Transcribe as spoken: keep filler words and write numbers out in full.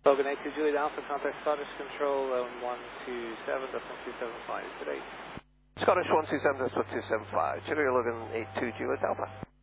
Logan eight two Juliet Alpha, contact Scottish Control um, one two seven, that's one two seven five today. Scottish one two seven, that's one two seven five. Juliet Logan eight two Juliet Alpha.